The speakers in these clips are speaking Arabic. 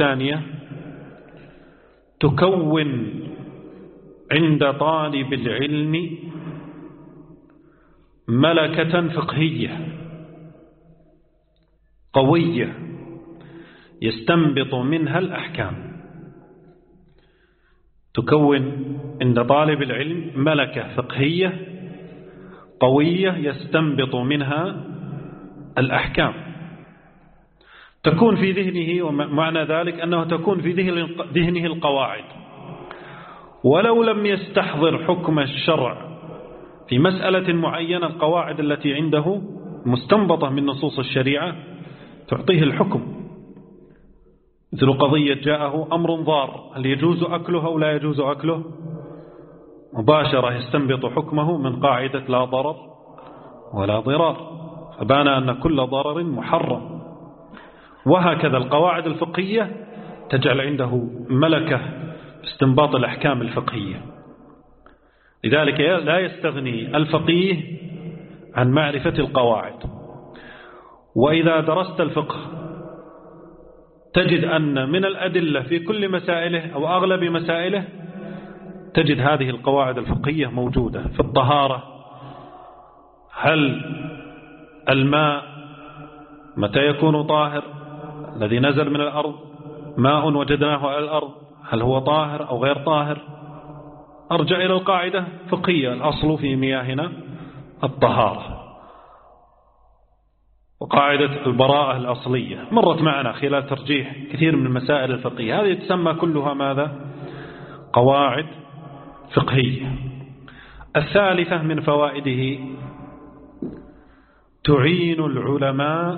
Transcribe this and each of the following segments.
الثانية تكون عند طالب العلم ملكة فقهية قوية يستنبط منها الأحكام. تكون عند طالب العلم ملكة فقهية قوية يستنبط منها الأحكام، تكون في ذهنه، ومعنى ذلك أنه تكون في ذهنه القواعد، ولو لم يستحضر حكم الشرع في مسألة معينة، القواعد التي عنده مستنبطة من نصوص الشريعة تعطيه الحكم. مثل قضية جاءه أمر ضار، هل يجوز أكله أو لا يجوز أكله؟ مباشرة يستنبط حكمه من قاعدة لا ضرر ولا ضرار، فبان أن كل ضرر محرم. وهكذا القواعد الفقهية تجعل عنده ملكة استنباط الأحكام الفقهية. لذلك لا يستغني الفقيه عن معرفة القواعد. وإذا درست الفقه تجد أن من الأدلة في كل مسائله أو أغلب مسائله تجد هذه القواعد الفقهية موجودة. في الطهارة، هل الماء متى يكون طاهر؟ الذي نزل من الأرض ماء وجدناه على الأرض، هل هو طاهر أو غير طاهر؟ أرجع إلى القاعدة فقهية، الأصل في مياهنا الطهارة. وقاعدة البراءة الأصلية مرت معنا خلال ترجيح كثير من المسائل الفقهية، هذه تسمى كلها ماذا؟ قواعد فقهية. الثالثة من فوائده تعين العلماء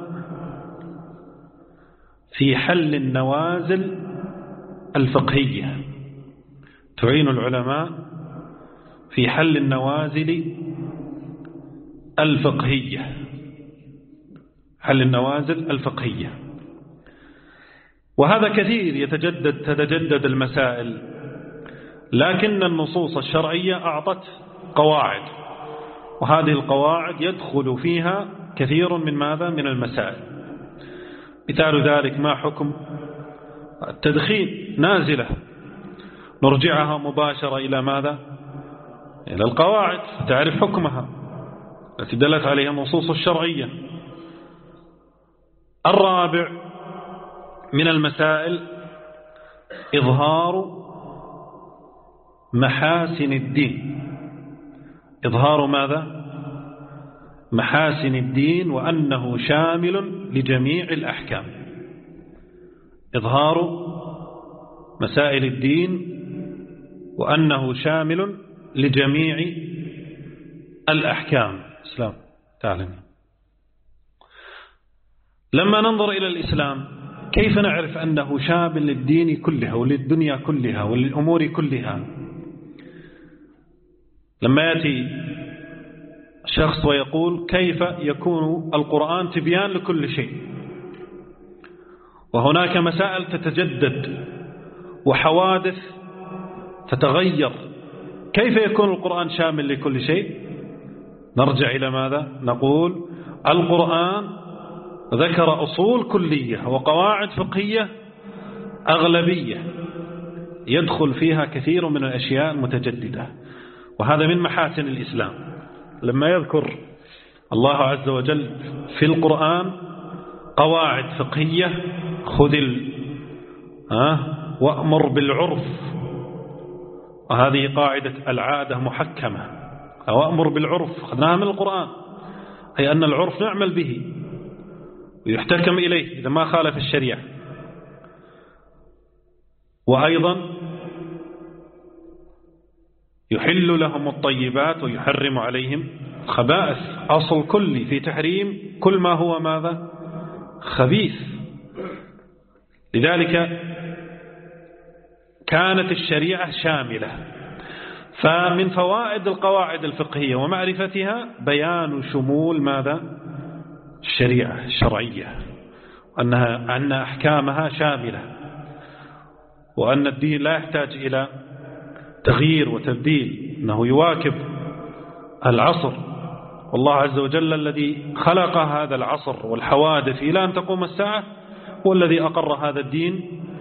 في حل النوازل الفقهية. تعين العلماء في حل النوازل الفقهية، حل النوازل الفقهية. وهذا كثير تتجدد المسائل، لكن النصوص الشرعية أعطت قواعد، وهذه القواعد يدخل فيها كثير من ماذا؟ من المسائل. مثال ذلك ما حكم التدخين؟ نازلة، نرجعها مباشرة إلى ماذا؟ إلى القواعد، تعرف حكمها التي دلت عليها النصوص الشرعية. الرابع من المسائل إظهار محاسن الدين. إظهار ماذا؟ محاسن الدين، وأنه شامل لجميع الأحكام. إظهار مسائل الدين وأنه شامل لجميع الأحكام. إسلام تعلم. لما ننظر إلى الإسلام كيف نعرف أنه شامل للدين كلها وللدنيا كلها وللأمور كلها؟ لما يأتي شخص ويقول كيف يكون القرآن تبيان لكل شيء، وهناك مسائل تتجدد وحوادث تتغير، كيف يكون القرآن شامل لكل شيء؟ نرجع إلى ماذا؟ نقول القرآن ذكر أصول كلية وقواعد فقهية أغلبية يدخل فيها كثير من الأشياء المتجددة، وهذا من محاسن الإسلام. لما يذكر الله عز وجل في القرآن قواعد فقهية، خذ وأمر بالعرف، وهذه قاعدة العادة محكمة، أو أمر بالعرف خذناها من القرآن، أي أن العرف نعمل به ويحتكم إليه إذا ما خالف الشريعة. وأيضا يحل لهم الطيبات ويحرم عليهم الخبائث، أصل كلي في تحريم كل ما هو ماذا؟ خبيث. لذلك كانت الشريعة شاملة. فمن فوائد القواعد الفقهية ومعرفتها بيان شمول ماذا؟ الشريعة الشرعية، أن أحكامها شاملة، وأن الدين لا يحتاج إلى تغيير وتبديل، أنه يواكب العصر. والله عز وجل الذي خلق هذا العصر والحوادث إلى أن تقوم الساعة هو الذي أقر هذا الدين